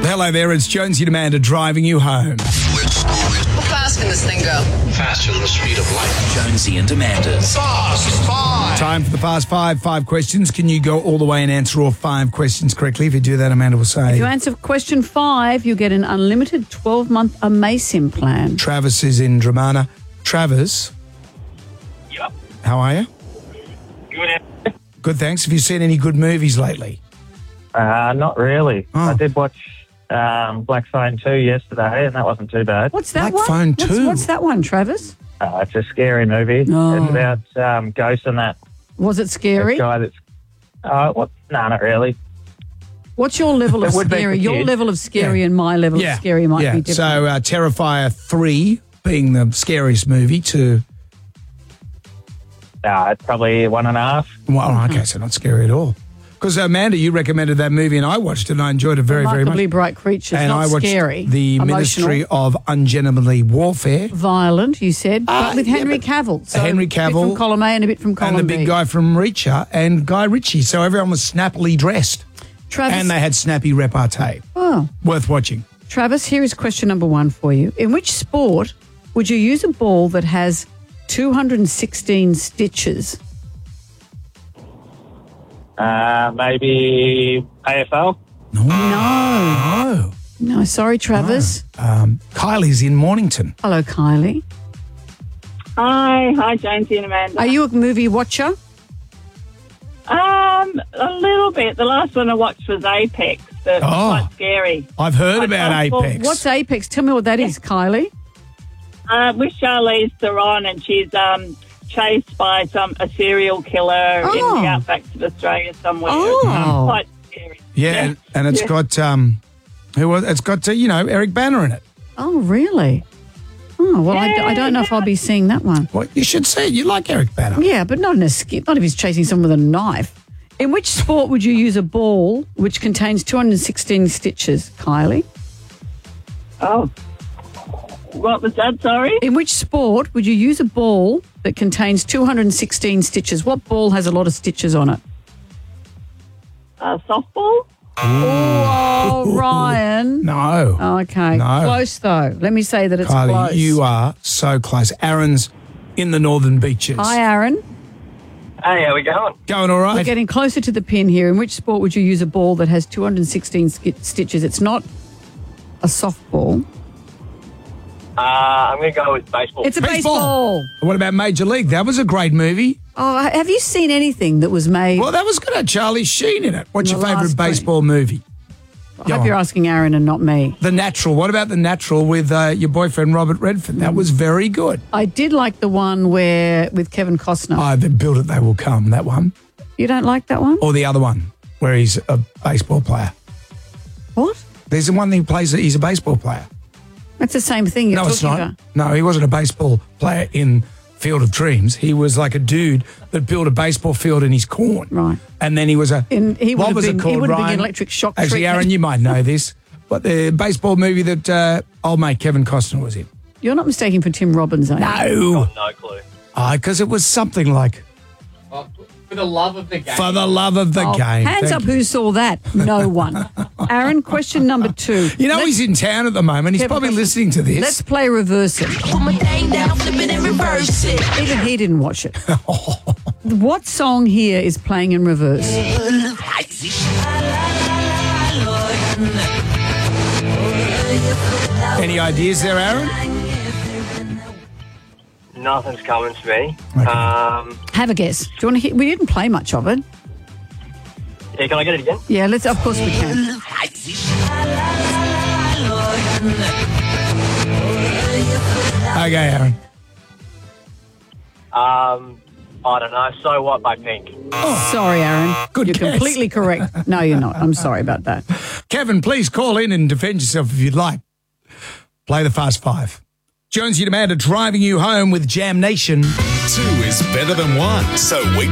Hello there, it's Jonesy and Amanda driving you home. How fast can this thing go? Faster than the speed of light. Jonesy and Amanda's Fast Five. Time for the Fast Five. 5 questions. Can you go all the way and answer all 5 questions correctly? If you do that, Amanda will say. If you answer question 5, you get an unlimited 12-month Amasim plan. Travis is in Dramana. Travis, Yep. how are you? Good. Good, thanks. Have you seen any good movies lately? Not really. Oh. I did watch Black Phone 2 yesterday, and that wasn't too bad. What's that Black one? Phone 2? What's that one, Travis? It's a scary movie. Oh. It's about ghosts and that Was it scary? guy that's... No, not really. What's your level of It would be scary? for Your kids. level of scary and my level of scary might be different. So Terrifier 3 being the scariest movie to... It's probably 1.5. Well, okay, so not scary at all. Because Amanda, you recommended that movie and I watched it and I enjoyed it very, very Remarkably much. Bright Creatures, And not I watched scary. The emotional. Ministry of Ungentlemanly Warfare. Violent, you said, but with Henry Cavill. So Henry a bit Cavill. from column A and a bit from column And the B. big guy from Reacher and Guy Ritchie. So everyone was snappily dressed. Travis, And they had snappy repartee. oh, Worth watching. Travis, here is question number 1 for you. In which sport would you use a ball that has 216 stitches? Maybe AFL. No. No, sorry, Travis. Kylie's in Mornington. Hello, Kylie. Hi, Jonesy and Amanda. Are you a movie watcher? A little bit. The last one I watched was Apex. But quite scary. I've heard about Well, Apex. What's Apex? Tell me what that is, Kylie. With Charlize Theron, and she's chased by a serial killer in the outbacks of Australia somewhere. Oh. Quite scary. Yeah, and it's got it's got Eric Banner in it. Oh, really? Oh, well, I don't know if I'll be seeing that one. Well, you should see it. You like Eric Banner. Yeah, but not in a skip. Not if he's chasing someone with a knife. In which sport would you use a ball which contains 216 stitches, Kylie? Oh. What was that, sorry? In which sport would you use a ball that contains 216 stitches? What ball has a lot of stitches on it? Softball? Oh, Ryan. No. Oh, okay. No. Close, though. Let me say that it's Kylie, close. you are so close. Aaron's in the Northern Beaches. Hi, Aaron. Hey, how we going? Going all We're right? getting closer to the pin here. In which sport would you use a ball that has 216 stitches? It's not a softball. I'm going to go with baseball. It's a baseball. What about Major League? That was a great movie. Oh, have you seen anything that was made? Well, that was good. Had Charlie Sheen in it. What's The your favourite last baseball movie? I hope you're asking Aaron and not me. The Natural. What about The Natural with your boyfriend Robert Redford? That was very good. I did like the one with Kevin Costner. Oh, they built it, they will come. That one. You don't like that one? Or the other one where he's a baseball player. What? There's the one that he plays that he's a baseball player. That's the same thing you're No, it's talking not. about. No, he wasn't a baseball player in Field of Dreams. He was like a dude that built a baseball field in his corn. Right. And then he was a... He would what have was been, it called, he would have been Ryan? an electric shock Actually, treatment. Aaron, you might know this. But the baseball movie that old mate Kevin Costner was in. You're not mistaken for Tim Robbins, are you? No. No clue. Because it was something like... For the love of the game. For the love of the Oh, game. hands Thank up you. who saw that. No one. Aaron, question number 2. You know he's in town at the moment. He's Kevin probably Costner. listening to this. Let's play reverse it. Put my thing down, flip it and reverse it. Even he didn't watch it. What song here is playing in reverse? Any ideas there, Aaron? Nothing's coming to me. Have a guess. Do you want to hear? We didn't play much of it. Yeah, can I get it again? Yeah, let's. Of course we can. Okay, Aaron. I don't know. So What by Pink. Sorry, Aaron. Good You're guess. completely correct. No, you're not. I'm sorry about that. Kevin, please call in and defend yourself if you'd like. Play the Fast Five. Jonesy and Amanda driving you home with Jam Nation. 2 is better than 1. So we